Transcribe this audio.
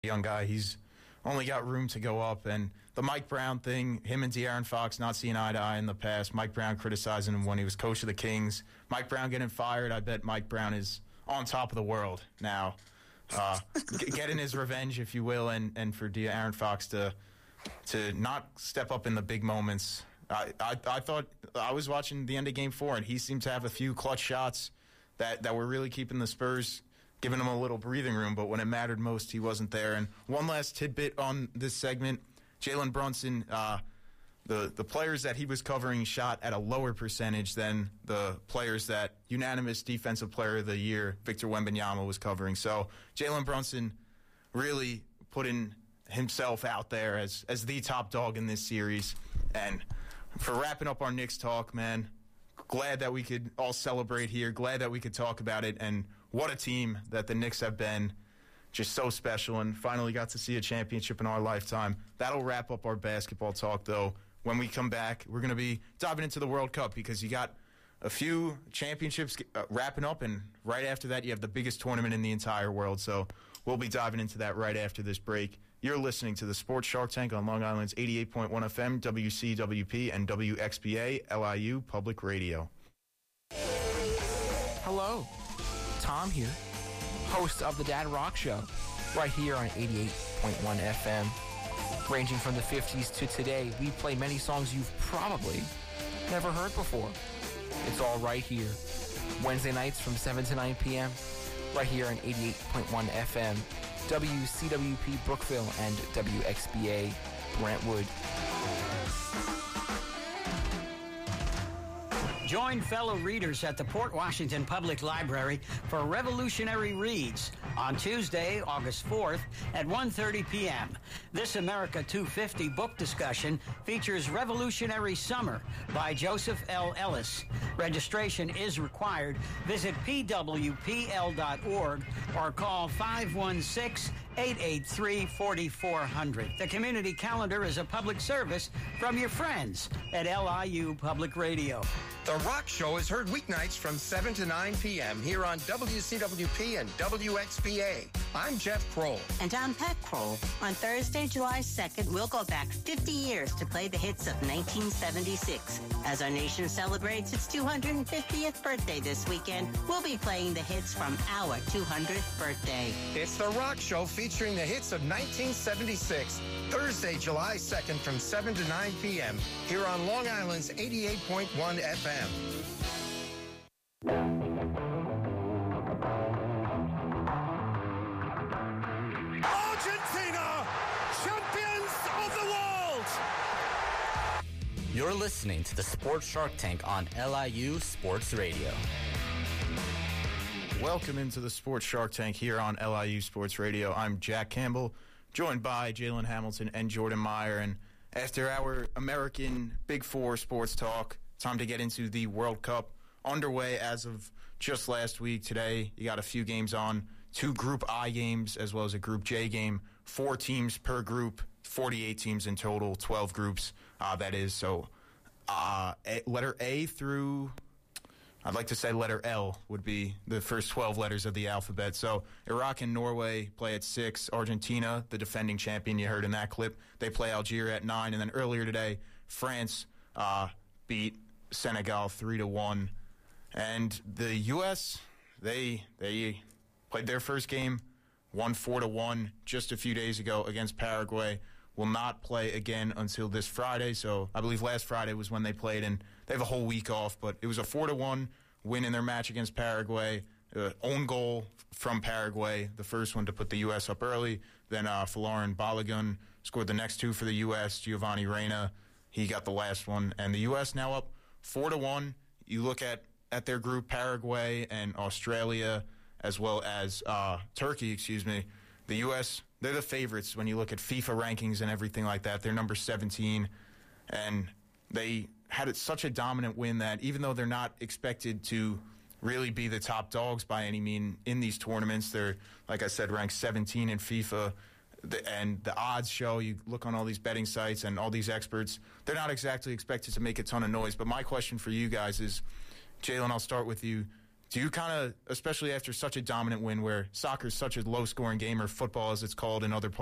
young guy. He's only got room to go up. And the Mike Brown thing, him and De'Aaron Fox not seeing eye to eye in the past. Mike Brown criticizing him when he was coach of the Kings. Mike Brown getting fired. I bet Mike Brown is on top of the world now. Getting his revenge, if you will, and for De'Aaron Fox to not step up in the big moments. I thought I was watching the end of Game 4, and he seemed to have a few clutch shots that were really keeping the Spurs, giving him a little breathing room. But when it mattered most, he wasn't there. And one last tidbit on this segment, Jalen Brunson, the players that he was covering shot at a lower percentage than the players that unanimous Defensive Player of the Year Victor Wembanyama was covering. So Jalen Brunson really putting himself out there as the top dog in this series. And for wrapping up our Knicks talk, man, glad that we could all celebrate here. Glad that we could talk about it. And what a team that the Knicks have been. Just so special, and finally got to see a championship in our lifetime. That'll wrap up our basketball talk, though. When we come back, we're going to be diving into the World Cup because you got a few championships wrapping up, and right after that, you have the biggest tournament in the entire world. So we'll be diving into that right after this break. You're listening to the Sports Shark Tank on Long Island's 88.1 FM, WCWP, and WXBA, LIU Public Radio. Hello, Tom here, host of The Dad Rock Show, right here on 88.1 FM. Ranging from the 50s to today, we play many songs you've probably never heard before. It's all right here. Wednesday nights from 7 to 9 p.m., right here on 88.1 FM, WCWP Brookville and WXBA Brentwood. Join fellow readers at the Port Washington Public Library for Revolutionary Reads on Tuesday, August 4th at 1:30 p.m. This America 250 book discussion features Revolutionary Summer by Joseph L. Ellis. Registration is required. Visit pwpl.org or call 516-883-4400. The community calendar is a public service from your friends at LIU Public Radio. The Rock Show is heard weeknights from 7 to 9 p.m. here on WCWP and WXBA. I'm Jeff Kroll. And I'm Pat Kroll. On Thursday, July 2nd, we'll go back 50 years to play the hits of 1976. As our nation celebrates its 250th birthday this weekend, we'll be playing the hits from our 200th birthday. It's The Rock Show featuring the hits of 1976. Thursday, July 2nd from 7 to 9 p.m. here on Long Island's 88.1 FM. Argentina, champions of the world! You're listening to the Sports Shark Tank on LIU Sports Radio. Welcome into the Sports Shark Tank here on LIU Sports Radio. I'm Jack Campbell, joined by Jalen Hamilton and Jordan Meyer. And after our American Big Four sports talk, time to get into the World Cup underway as of just last week. Today, you got a few games on, 2 Group I games as well as a Group J game, 4 teams per group, 48 teams in total, 12 groups, that is. So letter A through, I'd like to say letter L would be the first 12 letters of the alphabet. So Iraq and Norway play at 6. Argentina, the defending champion you heard in that clip, they play Algeria at 9. And then earlier today, France beat Senegal 3-1. And the U.S., they played their first game, won 4-1 just a few days ago against Paraguay. Will not play again until this Friday. So I believe last Friday was when they played, and they have a whole week off. But it was a 4-1 win in their match against Paraguay. Own goal from Paraguay, the first one to put the U.S. up early. Then Folarin Balogun scored the next 2 for the U.S. Giovanni Reina, he got the last one. And the U.S. now up 4-1. You look at their group, Paraguay and Australia, as well as Turkey, the U.S., they're the favorites when you look at FIFA rankings and everything like that. They're number 17, and they had such a dominant win that even though they're not expected to really be the top dogs by any mean in these tournaments, they're, like I said, ranked 17 in FIFA, and the odds show, you look on all these betting sites and all these experts, they're not exactly expected to make a ton of noise. But my question for you guys is, Jalen, I'll start with you. Do you kind of, especially after such a dominant win where soccer is such a low-scoring game, or football as it's called in other